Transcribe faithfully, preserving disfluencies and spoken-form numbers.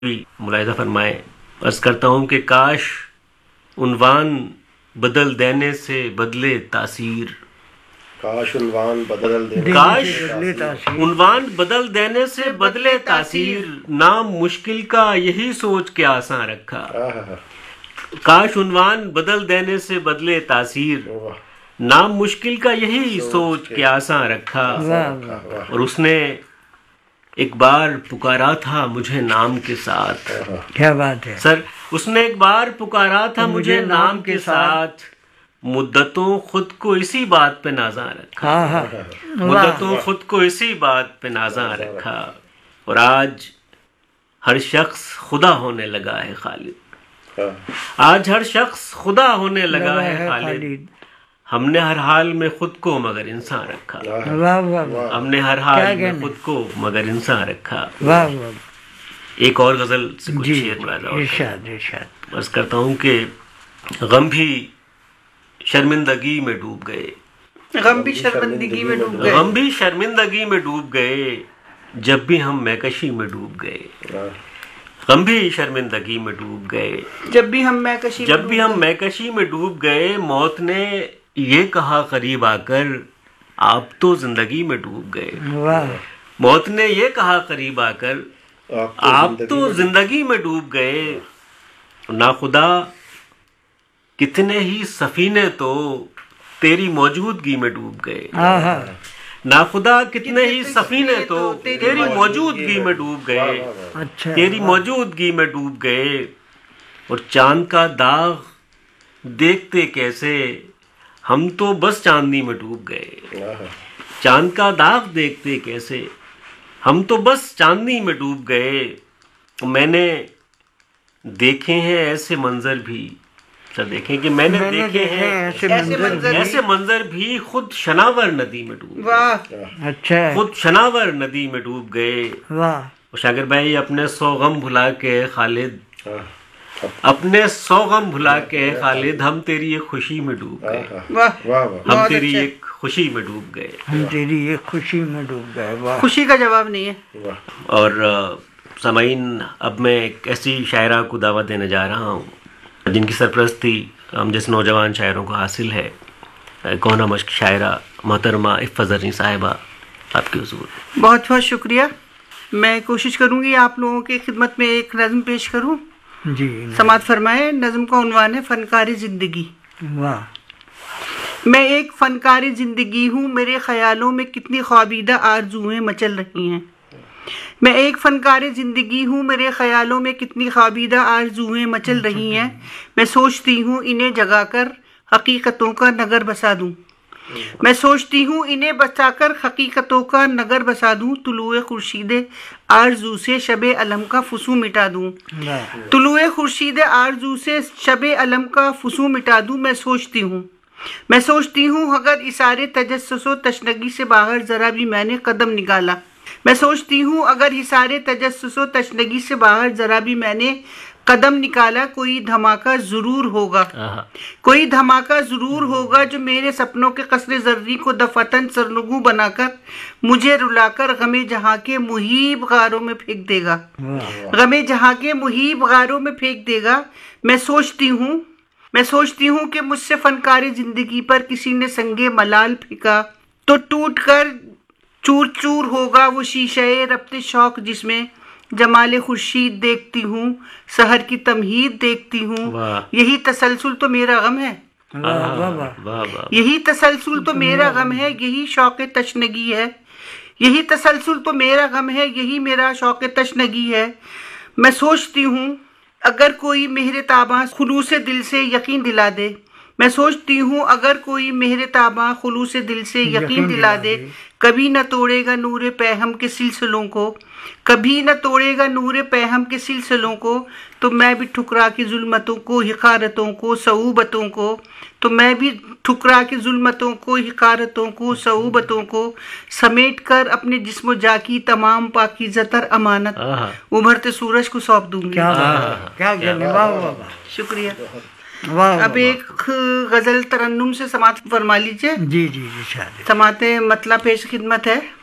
بھی ملاحظہ فرمائیں. عرض کرتا ہوں کہ کاش عنوان بدل دینے سے بدلے تاثیر. کاش عنوان بدل دینے کاش عنوان بدل دینے سے بدلے تاثیر. نام مشکل کا یہی سوچ کے آسان رکھا. کاش عنوان بدل دینے سے بدلے تاثیر. نام مشکل کا یہی سوچ کے آسان رکھا. اور اس نے ایک بار پکارا تھا مجھے نام کے ساتھ. کیا بات ہے سر. اس نے ایک بار پکارا تھا مجھے نام کے ساتھ. مدتوں خود کو اسی بات پہ نازاں رکھا. مدتوں خود کو اسی بات پہ نازاں رکھا. اور آج ہر شخص خدا ہونے لگا ہے خالد. آج ہر شخص خدا ہونے لگا ہے خالد. ہم نے ہر حال میں خود کو مگر انسان رکھا. ہم نے ہر حال میں خود کو مگر انسان رکھا. ایک اور غزل سے کچھ شعر ملاحظہ. عرض کرتا ہوں کہ غم بھی شرمندگی میں ڈوب گئے. غم بھی شرمندگی میں ڈوب گئے. غم بھی شرمندگی میں ڈوب گئے جب بھی ہم میکشی میں ڈوب گئے. غم بھی شرمندگی میں ڈوب گئے جب بھی ہم میکشی جب بھی ہم میکشی میں ڈوب گئے. موت نے یہ کہا قریب آ کر آپ تو زندگی میں ڈوب گئے. موت نے یہ کہا قریب آ کر آپ تو زندگی میں ڈوب گئے. ناخدا کتنے ہی سفینے تو تیری موجودگی میں ڈوب گئے. ناخدا کتنے ہی سفینے تو تیری موجودگی میں ڈوب گئے. تیری موجودگی میں ڈوب گئے. اور چاند کا داغ دیکھتے کیسے ہم تو بس چاندنی میں ڈوب گئے. چاند کا داغ دیکھتے کیسے ہم تو بس چاندنی میں ڈوب گئے. میں نے دیکھے ہیں ایسے منظر بھی. اچھا دیکھیں کہ میں نے دیکھے ہیں ایسے منظر بھی خود شناور ندی میں ڈوب گئے. خود شناور ندی میں ڈوب گئے. شاکر بھائی اپنے سو غم بھلا کے خالد اپنے سو غم بھلا کے خالد ہم تیری ایک خوشی میں ڈوب گئے. ہم تیری ایک خوشی میں ڈوب گئے. ہم تیری ایک خوشی میں ڈوب گئے. خوشی کا جواب نہیں ہے. اور سامعین اب میں ایک ایسی شاعرہ کو دعوت دینے جا رہا ہوں جن کی سرپرستی ہم جس نوجوان شاعروں کو حاصل ہے. کونا مشق شاعرہ محترمہ عفت زرین صاحبہ آپ کے حضور. بہت بہت شکریہ. میں کوشش کروں گی آپ لوگوں کی خدمت میں ایک نظم پیش کروں. جی سماعت فرمائے. نظم کا عنوان ہے فنکار زندگی. واہ. میں ایک فنکار زندگی ہوں. میرے خیالوں میں کتنی خوابیدہ آرزوئیں مچل رہی ہیں. میں ایک فنکار زندگی ہوں. میرے خیالوں میں کتنی خوابیدہ آرزوئیں مچل رہی ہیں. میں سوچتی ہوں انہیں جگا کر حقیقتوں کا نگر بسا دوں. میں سوچتی ہوں انہیں بسا کر حقیقتوں کا نگر بسا دوں. طلوع خورشید آرزو سے شب علم کا فسوں مٹا دوں. طلوع خورشید آرزو سے شب علم کا فسوں مٹا دوں. میں سوچتی ہوں میں سوچتی ہوں اگر اثارے تجسس و تشنگی سے باہر ذرا بھی میں نے قدم نکالا. میں سوچتی ہوں اگر اثارے تجسس و تشنگی سے باہر ذرا بھی میں نے قدم نکالا کوئی دھماکہ ضرور ہوگا. کوئی دھماکہ ضرور ہوگا جو میرے سپنوں کے قصر زرری کو دفعتاً سرنگوں بنا کر مجھے رلا کر غم جہاں کے محیب غاروں میں پھینک دے گا. غم جہاں کے محیب غاروں میں پھینک دے گا. میں سوچتی ہوں میں سوچتی ہوں کہ مجھ سے فنکار زندگی پر کسی نے سنگے ملال پھینکا تو ٹوٹ کر چور چور ہوگا وہ شیشے ربط شوق جس میں جمال خورشید دیکھتی ہوں سحر کی تمہید دیکھتی ہوں. یہی تسلسل تو میرا غم ہے. یہی تسلسل تو میرا غم ہے. یہی شوق تشنگی ہے. یہی تسلسل تو میرا غم ہے. یہی میرا شوق تشنگی ہے. میں سوچتی ہوں اگر کوئی مہر تاباں خلوص دل سے یقین دلا دے. میں سوچتی ہوں اگر کوئی مہر تاباں خلوص دل سے یقین دلا دے کبھی نہ توڑے گا نور پیہم کے سلسلوں کو. کبھی نہ توڑے گا نور پیہم کے سلسلوں کو. تو میں بھی ٹھکرا کے ظلمتوں کو حقارتوں کو صعوبتوں کو تو میں بھی ٹھکرا کے ظلمتوں کو حقارتوں کو صعوبتوں کو سمیٹ کر اپنے جسم و جا کی تمام پاکیزہ تر امانت ابھرتے سورج کو سونپ دوں گی. شکریہ. اب ایک غزل ترنم سے سماعت فرما لیجیے. جی جی جی. سماعت مطلب پیش خدمت ہے.